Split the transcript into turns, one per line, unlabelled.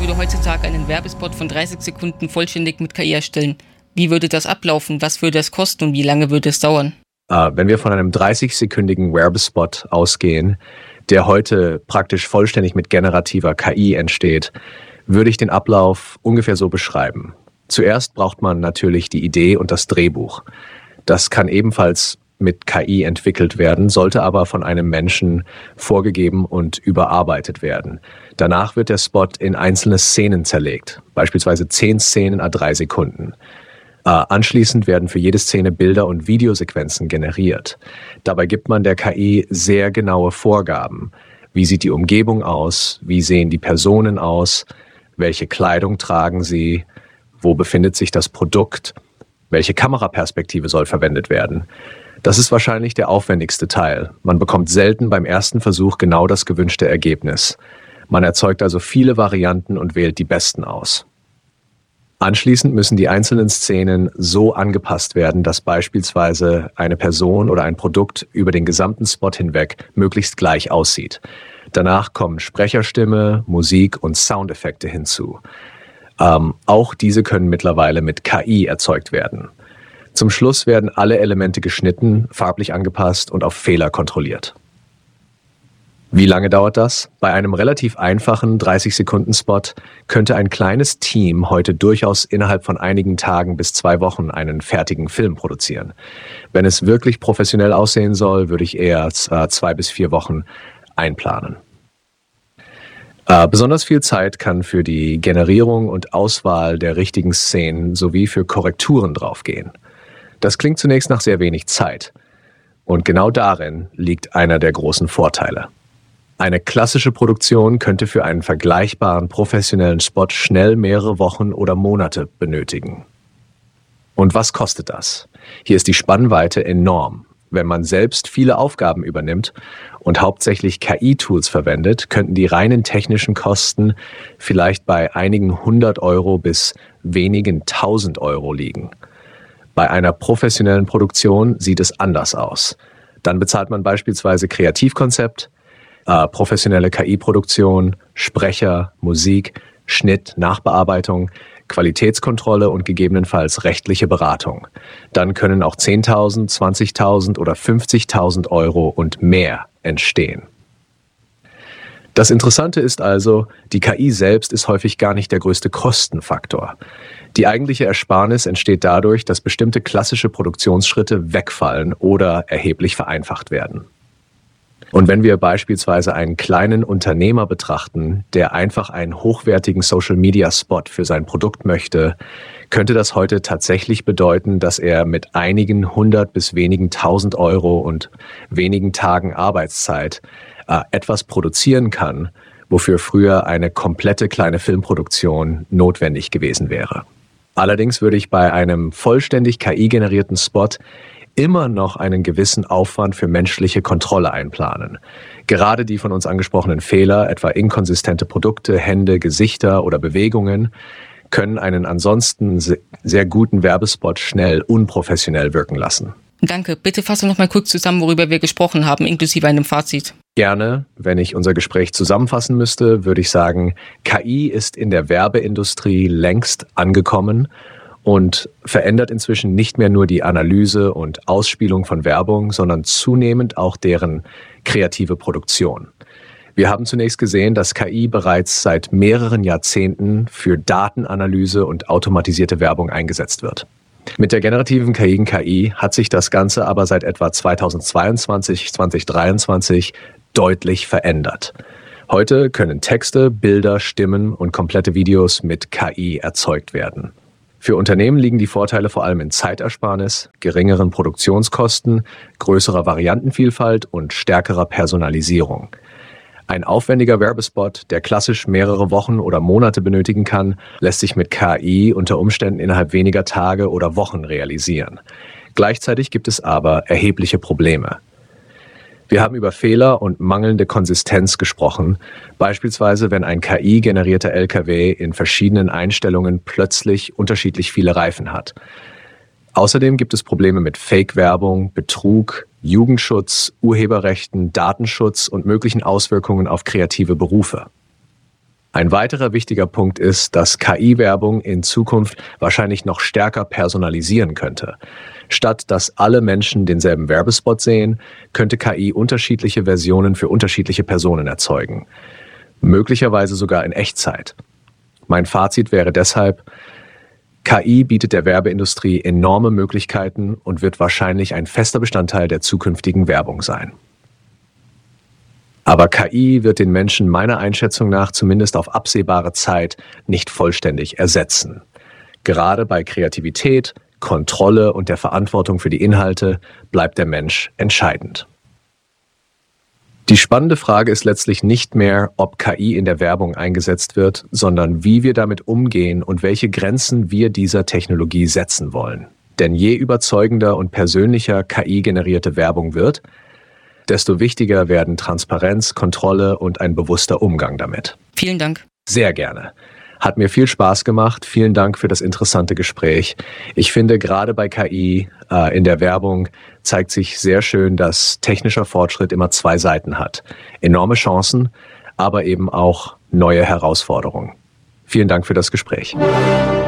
würde heutzutage einen Werbespot von 30 Sekunden vollständig mit KI erstellen. Wie würde das ablaufen? Was würde es kosten und wie lange würde es dauern?
Wenn wir von einem 30-sekündigen Werbespot ausgehen, der heute praktisch vollständig mit generativer KI entsteht, würde ich den Ablauf ungefähr so beschreiben. Zuerst braucht man natürlich die Idee und das Drehbuch. Das kann ebenfalls mit KI entwickelt werden, sollte aber von einem Menschen vorgegeben und überarbeitet werden. Danach wird der Spot in einzelne Szenen zerlegt, beispielsweise 10 Szenen à 3 Sekunden. Anschließend werden für jede Szene Bilder und Videosequenzen generiert. Dabei gibt man der KI sehr genaue Vorgaben. Wie sieht die Umgebung aus? Wie sehen die Personen aus? Welche Kleidung tragen sie? Wo befindet sich das Produkt? Welche Kameraperspektive soll verwendet werden? Das ist wahrscheinlich der aufwendigste Teil. Man bekommt selten beim ersten Versuch genau das gewünschte Ergebnis. Man erzeugt also viele Varianten und wählt die besten aus. Anschließend müssen die einzelnen Szenen so angepasst werden, dass beispielsweise eine Person oder ein Produkt über den gesamten Spot hinweg möglichst gleich aussieht. Danach kommen Sprecherstimme, Musik und Soundeffekte hinzu. Auch diese können mittlerweile mit KI erzeugt werden. Zum Schluss werden alle Elemente geschnitten, farblich angepasst und auf Fehler kontrolliert. Wie lange dauert das? Bei einem relativ einfachen 30-Sekunden-Spot könnte ein kleines Team heute durchaus innerhalb von einigen Tagen bis 2 Wochen einen fertigen Film produzieren. Wenn es wirklich professionell aussehen soll, würde ich eher 2 bis 4 Wochen einplanen. Besonders viel Zeit kann für die Generierung und Auswahl der richtigen Szenen sowie für Korrekturen draufgehen. Das klingt zunächst nach sehr wenig Zeit. Und genau darin liegt einer der großen Vorteile. Eine klassische Produktion könnte für einen vergleichbaren professionellen Spot schnell mehrere Wochen oder Monate benötigen. Und was kostet das? Hier ist die Spannweite enorm. Wenn man selbst viele Aufgaben übernimmt und hauptsächlich KI-Tools verwendet, könnten die reinen technischen Kosten vielleicht bei einigen 100 Euro bis wenigen 1000 Euro liegen. Bei einer professionellen Produktion sieht es anders aus. Dann bezahlt man beispielsweise Kreativkonzept, professionelle KI-Produktion, Sprecher, Musik, Schnitt, Nachbearbeitung, Qualitätskontrolle und gegebenenfalls rechtliche Beratung. Dann können auch 10.000, 20.000 oder 50.000 Euro und mehr entstehen. Das Interessante ist also, die KI selbst ist häufig gar nicht der größte Kostenfaktor. Die eigentliche Ersparnis entsteht dadurch, dass bestimmte klassische Produktionsschritte wegfallen oder erheblich vereinfacht werden. Und wenn wir beispielsweise einen kleinen Unternehmer betrachten, der einfach einen hochwertigen Social-Media-Spot für sein Produkt möchte, könnte das heute tatsächlich bedeuten, dass er mit einigen 100 bis wenigen 1000 Euro und wenigen Tagen Arbeitszeit etwas produzieren kann, wofür früher eine komplette kleine Filmproduktion notwendig gewesen wäre. Allerdings würde ich bei einem vollständig KI-generierten Spot immer noch einen gewissen Aufwand für menschliche Kontrolle einplanen. Gerade die von uns angesprochenen Fehler, etwa inkonsistente Produkte, Hände, Gesichter oder Bewegungen, können einen ansonsten sehr guten Werbespot schnell unprofessionell wirken lassen.
Danke. Bitte fasse noch mal kurz zusammen, worüber wir gesprochen haben, inklusive einem Fazit.
Gerne. Wenn ich unser Gespräch zusammenfassen müsste, würde ich sagen, KI ist in der Werbeindustrie längst angekommen und verändert inzwischen nicht mehr nur die Analyse und Ausspielung von Werbung, sondern zunehmend auch deren kreative Produktion. Wir haben zunächst gesehen, dass KI bereits seit mehreren Jahrzehnten für Datenanalyse und automatisierte Werbung eingesetzt wird. Mit der generativen KI hat sich das Ganze aber seit etwa 2022, 2023 deutlich verändert. Heute können Texte, Bilder, Stimmen und komplette Videos mit KI erzeugt werden. Für Unternehmen liegen die Vorteile vor allem in Zeitersparnis, geringeren Produktionskosten, größerer Variantenvielfalt und stärkerer Personalisierung. Ein aufwendiger Werbespot, der klassisch mehrere Wochen oder Monate benötigen kann, lässt sich mit KI unter Umständen innerhalb weniger Tage oder Wochen realisieren. Gleichzeitig gibt es aber erhebliche Probleme. Wir haben über Fehler und mangelnde Konsistenz gesprochen, beispielsweise wenn ein KI-generierter LKW in verschiedenen Einstellungen plötzlich unterschiedlich viele Reifen hat. Außerdem gibt es Probleme mit Fake-Werbung, Betrug, Jugendschutz, Urheberrechten, Datenschutz und möglichen Auswirkungen auf kreative Berufe. Ein weiterer wichtiger Punkt ist, dass KI-Werbung in Zukunft wahrscheinlich noch stärker personalisieren könnte. Statt dass alle Menschen denselben Werbespot sehen, könnte KI unterschiedliche Versionen für unterschiedliche Personen erzeugen. Möglicherweise sogar in Echtzeit. Mein Fazit wäre deshalb, KI bietet der Werbeindustrie enorme Möglichkeiten und wird wahrscheinlich ein fester Bestandteil der zukünftigen Werbung sein. Aber KI wird den Menschen meiner Einschätzung nach zumindest auf absehbare Zeit nicht vollständig ersetzen. Gerade bei Kreativität, Kontrolle und der Verantwortung für die Inhalte bleibt der Mensch entscheidend. Die spannende Frage ist letztlich nicht mehr, ob KI in der Werbung eingesetzt wird, sondern wie wir damit umgehen und welche Grenzen wir dieser Technologie setzen wollen. Denn je überzeugender und persönlicher KI-generierte Werbung wird, desto wichtiger werden Transparenz, Kontrolle und ein bewusster Umgang damit.
Vielen Dank.
Sehr gerne. Hat mir viel Spaß gemacht. Vielen Dank für das interessante Gespräch. Ich finde, gerade bei KI in der Werbung zeigt sich sehr schön, dass technischer Fortschritt immer zwei Seiten hat. Enorme Chancen, aber eben auch neue Herausforderungen. Vielen Dank für das Gespräch.